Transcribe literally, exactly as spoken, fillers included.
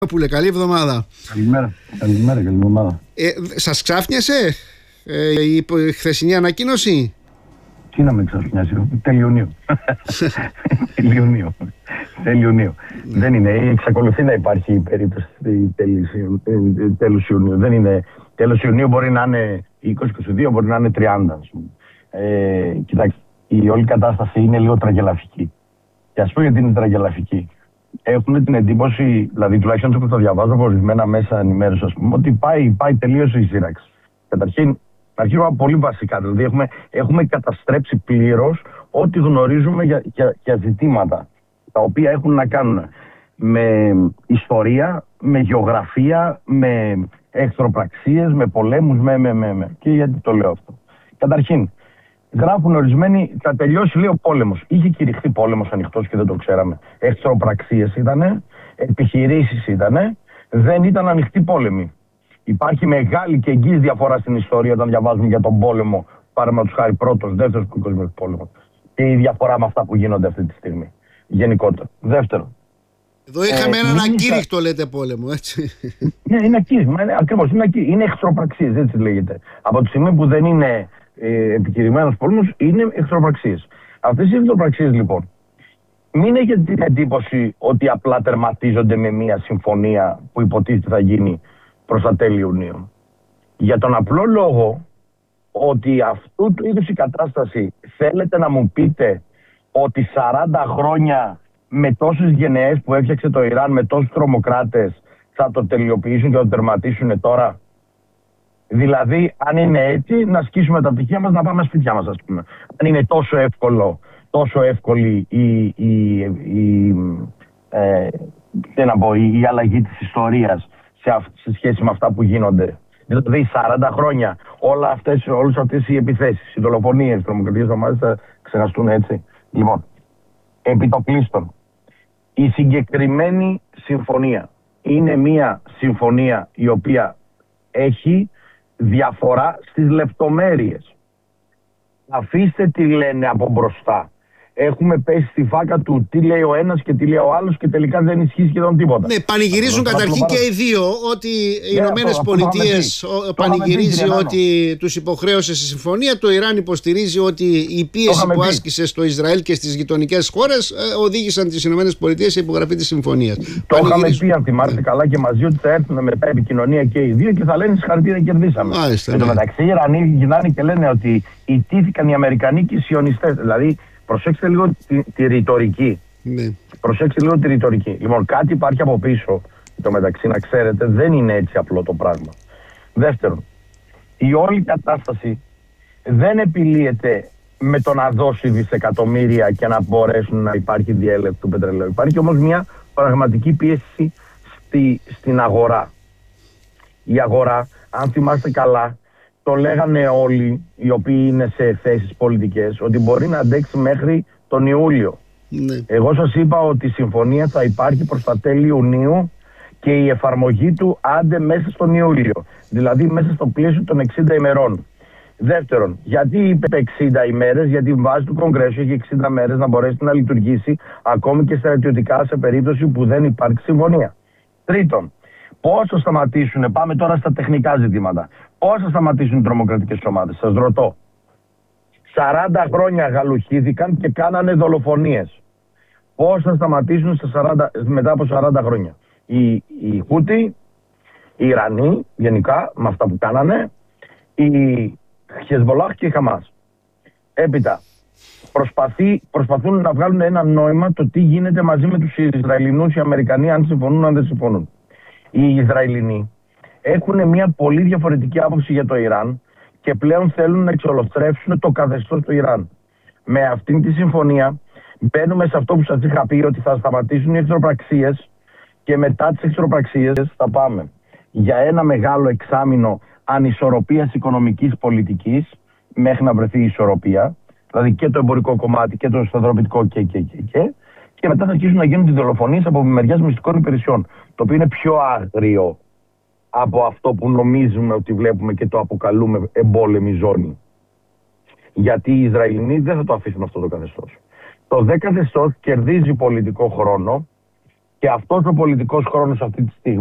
Πούλε, καλή εβδομάδα. Καλημέρα, καλημέρα, καλή εβδομάδα. Ε, σας ξάφνιασε ε, η χθεσινή ανακοίνωση? Τι να με ξαφνιάσει, τέλη Ιουνίου. Τέλη Ιουνίου. Τέλη Ιουνίου. Δεν είναι, εξακολουθεί να υπάρχει η περίπτωση τέλους Ιουνίου. Δεν είναι, τέλος Ιουνίου μπορεί να είναι είκοσι είκοσι δύο, μπορεί να είναι τριάντα, ας πούμε. Ε, κοιτάξτε, η όλη κατάσταση είναι λίγο τραγελαφική. Και ας πω γιατί είναι τραγελαφική. Έχουν την εντύπωση, δηλαδή τουλάχιστον το διαβάζω από ορισμένα μέσα ενημέρωση, ας πούμε, ότι πάει, πάει τελείως η σύραξη. Καταρχήν, αρχίζουμε πολύ βασικά. Δηλαδή, έχουμε, έχουμε καταστρέψει πλήρως ό,τι γνωρίζουμε για, για, για ζητήματα τα οποία έχουν να κάνουν με ιστορία, με γεωγραφία, με εχθροπραξίες, με πολέμους, με, με, με, με. Και γιατί το λέω αυτό? Καταρχήν, γράφουν ορισμένοι, θα τελειώσει λέει ο πόλεμος. Είχε κηρυχθεί πόλεμος ανοιχτός και δεν το ξέραμε. Εχθροπραξίες ήτανε, επιχειρήσεις ήτανε, δεν ήταν ανοιχτή πόλεμη. Υπάρχει μεγάλη και εγγύης διαφορά στην ιστορία όταν διαβάζουμε για τον πόλεμο, παραδείγματος χάρη πρώτος, δεύτερος παγκόσμιος πόλεμος. Και η διαφορά με αυτά που γίνονται αυτή τη στιγμή. Γενικότερα. Δεύτερο. Εδώ είχαμε ε, έναν ακήρυχτο, θα... λέτε, πόλεμο, έτσι. Ναι, είναι ακήρυχτο. Ακριβώς, είναι, είναι εχθροπραξίες, έτσι λέγεται. Από τη στιγμή που δεν είναι ε, επικηρυμμένος πόλεμος, είναι εχθροπραξίες. Αυτές οι εχθροπραξίες, λοιπόν, μην έχετε την εντύπωση ότι απλά τερματίζονται με μια συμφωνία που υποτίθεται θα γίνει προς τα τέλη Ιουνίου. Για τον απλό λόγο ότι αυτού του είδους η κατάσταση θέλετε να μου πείτε ότι σαράντα χρόνια με τόσες γενναίες που έφτιαξε το Ιράν, με τόσους τρομοκράτες, θα το τελειοποιήσουν και θα το τερματίσουν τώρα? Δηλαδή, αν είναι έτσι, να σκίσουμε τα πτυχία μας, να πάμε σπίτια μας, ας πούμε. Αν είναι τόσο εύκολο, τόσο εύκολη η, η, η, ε, τι να πω, η, η αλλαγή της ιστορίας σε, αυ, σε σχέση με αυτά που γίνονται. Δηλαδή, σαράντα χρόνια, όλα αυτές, όλες αυτές οι επιθέσεις, οι δολοφονίες, οι τρομοκρατικές ομάδες θα ξεχαστούν, έτσι. Λοιπόν, επί το πλήστον, η συγκεκριμένη συμφωνία είναι μια συμφωνία η οποία έχει διαφορά στις λεπτομέρειες. Αφήστε τι λένε από μπροστά. Έχουμε πέσει στη φάκα του τι λέει ο ένας και τι λέει ο άλλος και τελικά δεν ισχύει σχεδόν τίποτα. Ναι, πανηγυρίζουν καταρχήν και οι δύο ότι οι Ηνωμένες Πολιτείες πανηγυρίζει ότι τους υποχρέωσε σε συμφωνία. Το Ιράν υποστηρίζει ότι η πίεση που άσκησε στο Ισραήλ και στις γειτονικές χώρες οδήγησαν τις Ηνωμένες Πολιτείες σε υπογραφή της συμφωνίας. Το είχαμε πει, αν θυμάστε καλά, και μαζί ότι θα έρθουν μετά επικοινωνία και οι δύο και θα λένε συγχαρητήρια, κερδίσαμε. Εν τω μεταξύ, οι Ιρανοί γυρνάνε και λένε ότι ιτήθηκαν οι Αμερικανοί και οι Σιωνιστές. Δηλαδή, προσέξτε λίγο τη, τη ρητορική. Ναι. Προσέξτε λίγο τη ρητορική. Λοιπόν, κάτι υπάρχει από πίσω. Το μεταξύ, να ξέρετε, δεν είναι έτσι απλό το πράγμα. Δεύτερον, η όλη κατάσταση δεν επιλύεται με το να δώσει δισεκατομμύρια και να μπορέσουν να υπάρχει διέλευση του πετρελαίου. Υπάρχει όμως μια πραγματική πίεση στη, στην αγορά. Η αγορά, αν θυμάστε καλά, το λέγανε όλοι οι οποίοι είναι σε θέσεις πολιτικές, ότι μπορεί να αντέξει μέχρι τον Ιούλιο. Ναι. Εγώ σας είπα ότι η συμφωνία θα υπάρχει προς τα τέλη Ιουνίου και η εφαρμογή του άντε μέσα στον Ιούλιο. Δηλαδή μέσα στο πλαίσιο των εξήντα ημερών. Δεύτερον, γιατί είπε εξήντα ημέρες? Γιατί βάσει του Κογκρέσου έχει εξήντα μέρες να μπορέσει να λειτουργήσει ακόμη και στρατιωτικά σε περίπτωση που δεν υπάρχει συμφωνία. Τρίτον, πώς θα σταματήσουν, πάμε τώρα στα τεχνικά ζητήματα, πώς θα σταματήσουν οι τρομοκρατικές ομάδες? Σας ρωτώ. σαράντα χρόνια γαλουχήθηκαν και κάνανε δολοφονίες. Πώς θα σταματήσουν σε σαράντα, μετά από σαράντα χρόνια? Οι, οι Χούτι, οι Ιρανοί γενικά με αυτά που κάνανε, οι Χεσβολάχ και η Χαμάς. Έπειτα, προσπαθεί, προσπαθούν να βγάλουν ένα νόημα το τι γίνεται μαζί με τους Ισραηλινούς, οι Αμερικανοί, αν συμφωνούν, αν δεν συμφωνούν. Οι Ισραηλινοί έχουν μια πολύ διαφορετική άποψη για το Ιράν και πλέον θέλουν να εξολοθρεύσουν το καθεστώς του Ιράν. Με αυτήν τη συμφωνία μπαίνουμε σε αυτό που σας είχα πει, ότι θα σταματήσουν οι εχθροπραξίες και μετά τις εχθροπραξίες θα πάμε για ένα μεγάλο εξάμηνο ανισορροπίας οικονομικής πολιτικής μέχρι να βρεθεί η ισορροπία, δηλαδή και το εμπορικό κομμάτι και το σταθεροποιητικό και και και και και μετά θα αρχίσουν να γίνουν τις δολοφονίες από μεριάς μυστικών υπηρεσιών, το οποίο είναι πιο άγριο από αυτό που νομίζουμε ότι βλέπουμε και το αποκαλούμε εμπόλεμη ζώνη. Γιατί οι Ισραηλινοί δεν θα το αφήσουν αυτό το καθεστώς. Το δε καθεστώς κερδίζει πολιτικό χρόνο Και αυτός ο πολιτικός χρόνος αυτή τη στιγμή